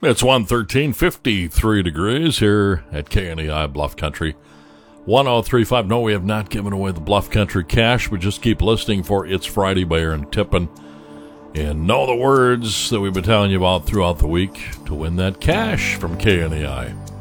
It's 113, 53 degrees here at KNEI Bluff Country 1035. No, we have not given away the Bluff Country cash. We just keep listening for It's Friday by Aaron Tippin. And know the words that we've been telling you about throughout the week to win that cash from KNEI.